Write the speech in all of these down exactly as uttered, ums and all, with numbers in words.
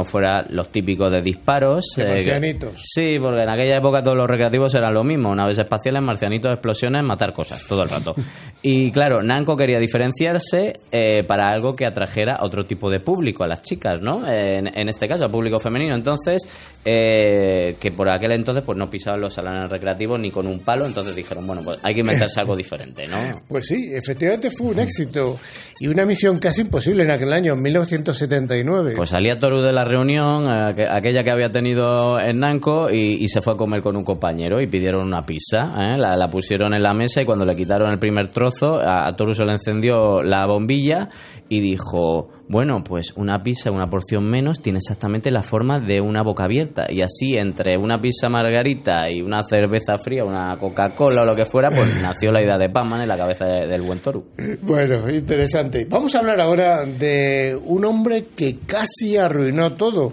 pues fuera los típicos de disparos. De eh, marcianitos. que, sí, porque en aquella época todos los recreativos eran lo mismo, naves espaciales, marcianitos, explosiones, matar cosas, todo el rato. Y claro, Namco quería diferenciarse eh, para algo que atrajera a otro tipo de público, a las chicas, ¿no? En, en este caso, al público femenino. Entonces, eh, que por aquel entonces pues no pisaban los salones recreativos ni con un palo, entonces dijeron, bueno, pues hay que inventarse algo diferente, ¿no? Pues sí, efectivamente fue un éxito y una misión casi imposible en aquel año, en mil novecientos setenta y nueve. Pues salía Toru de la reunión, eh, que, aquella que había tenido en Namco, y, y se fue a comer con un compañero y pidieron una pizza, ¿eh? la, la pusieron en la mesa y cuando le quitaron el primer trozo, a, a Toru se le encendió la bombilla y dijo, bueno, pues una pizza, una porción menos, tiene exactamente la forma de una boca abierta. Y así, entre una pizza margarita y una cerveza fría, una Coca-Cola o lo que fuera, pues nació la idea de Pac-Man en la cabeza de, del buen Toru. Bueno, interesante. Vamos a hablar ahora de un hombre que casi arruinó todo,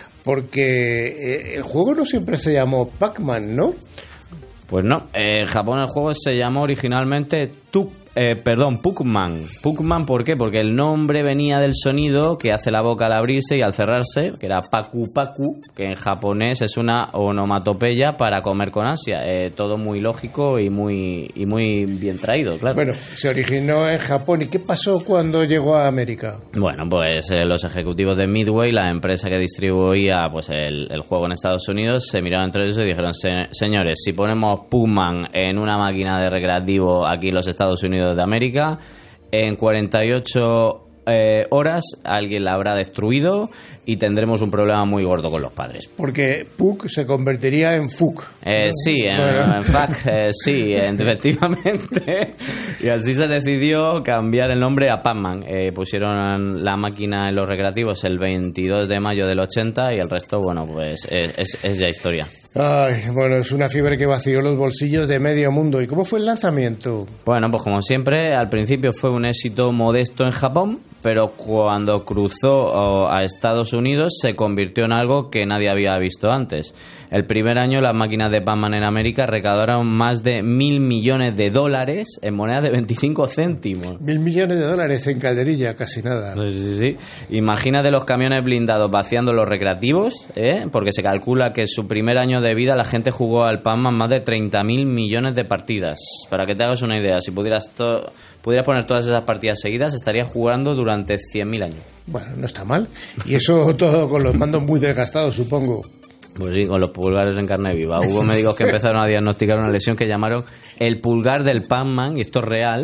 porque eh, el juego no siempre se llamó Pac-Man, ¿no? Pues no, en Japón el juego se llamó originalmente Tuk. Eh, perdón, Puckman. Puckman, ¿por qué? Porque el nombre venía del sonido que hace la boca al abrirse y al cerrarse, que era paku paku, que en japonés es una onomatopeya para comer con ansia. Eh, todo muy lógico y muy y muy bien traído, claro. Bueno, se originó en Japón. ¿Y qué pasó cuando llegó a América? Bueno, pues eh, los ejecutivos de Midway, la empresa que distribuía pues el, el juego en Estados Unidos, se miraron entre ellos y dijeron, Se, señores, si ponemos Puckman en una máquina de recreativo aquí en los Estados Unidos de América, en cuarenta y ocho eh, horas alguien la habrá destruido y tendremos un problema muy gordo con los padres. Porque Puck se convertiría en Fuck. Eh, sí, en, en fact, eh, sí, efectivamente. Y así se decidió cambiar el nombre a Pac-Man. Eh, pusieron la máquina en los recreativos el veintidós de mayo del ochenta y el resto, bueno, pues es, es, es ya historia. Ay, bueno, es una fiebre que vació los bolsillos de medio mundo. ¿Y cómo fue el lanzamiento? Bueno, pues como siempre, al principio fue un éxito modesto en Japón, pero cuando cruzó a Estados Unidos se convirtió en algo que nadie había visto antes. El primer año las máquinas de Pac-Man en América recaudaron más de mil millones de dólares en moneda de veinticinco céntimos. Mil millones de dólares en calderilla, casi nada. Sí, sí, sí. Imagínate los camiones blindados vaciando los recreativos, ¿eh? Porque se calcula que en su primer año de vida la gente jugó al Pac-Man más de treinta mil millones de partidas. Para que te hagas una idea, si pudieras, to- pudieras poner todas esas partidas seguidas, estarías jugando durante cien mil años. Bueno, no está mal. Y eso todo con los mandos muy desgastados, supongo. Pues sí, con los pulgares en carne viva. Hubo médicos que empezaron a diagnosticar una lesión que llamaron el pulgar del Pac-Man, y esto es real,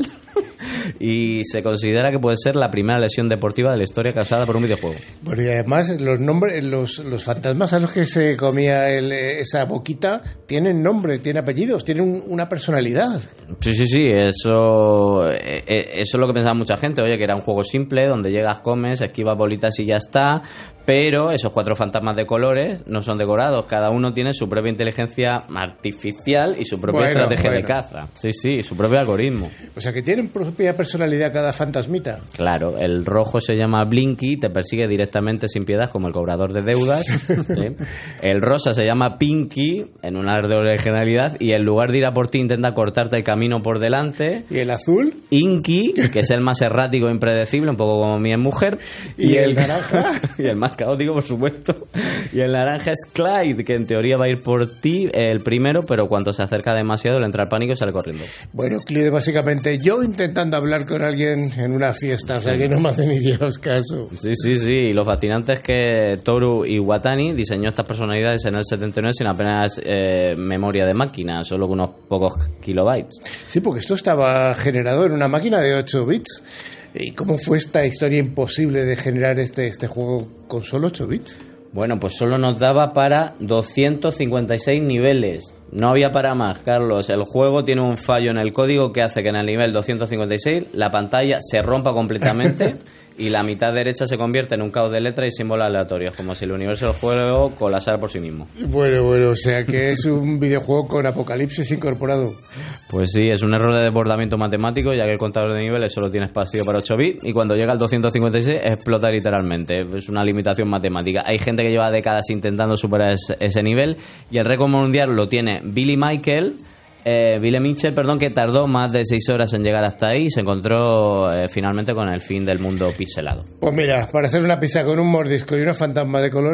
y se considera que puede ser la primera lesión deportiva de la historia causada por un videojuego. Bueno, y además los nombres, los, los fantasmas a los que se comía el, esa boquita tienen nombre, tienen apellidos, tienen un, una personalidad. Sí, sí, sí, eso, eh, eso es lo que pensaba mucha gente. Oye, que era un juego simple donde llegas, comes, esquivas bolitas y ya está. Pero esos cuatro fantasmas de colores no son decorados. Cada uno tiene su propia inteligencia artificial y su propia bueno, estrategia bueno. de caza. Sí, sí, su propio algoritmo. O sea, que tienen propia personalidad cada fantasmita. Claro, el rojo se llama Blinky, te persigue directamente sin piedad como el cobrador de deudas. ¿Sí? El rosa se llama Pinky, en un aire de originalidad, y en lugar de ir a por ti intenta cortarte el camino por delante. ¿Y el azul? Inky, que es el más errático e impredecible, un poco como mi mujer. ¿Y, y el, el naranja? Y el más caótico, por supuesto. Y el naranja es Clyde, que en teoría va a ir por ti el primero, pero cuando se acerca demasiado le entra el pánico y sale corriendo. Bueno, Clyde, básicamente yo intentando hablar con alguien en una fiesta, o sea que no me hace ni Dios caso. Sí, sí, sí. Y lo fascinante es que Toru Iwatani diseñó estas personalidades en el setenta y nueve sin apenas eh, memoria de máquina, solo con unos pocos kilobytes. Sí, porque esto estaba generado en una máquina de ocho bits. ¿Y cómo fue esta historia imposible de generar este, este juego con solo ocho bits? Bueno, pues solo nos daba para doscientos cincuenta y seis niveles. No había para más, Carlos. El juego tiene un fallo en el código que hace que en el nivel doscientos cincuenta y seis la pantalla se rompa completamente y la mitad derecha se convierte en un caos de letras y símbolos aleatorios, como si el universo del juego colapsara por sí mismo. Bueno, bueno, o sea que es un videojuego con apocalipsis incorporado. Pues sí, es un error de desbordamiento matemático, ya que el contador de niveles solo tiene espacio para ocho bits y cuando llega al doscientos cincuenta y seis explota literalmente. Es una limitación matemática. Hay gente que lleva décadas intentando superar ese, ese nivel y el récord mundial lo tiene Billy Michael, eh, Billy Mitchell, perdón, que tardó más de seis horas en llegar hasta ahí y se encontró eh, finalmente con el fin del mundo pixelado. Pues mira, para hacer una pizza con un mordisco y una fantasma de color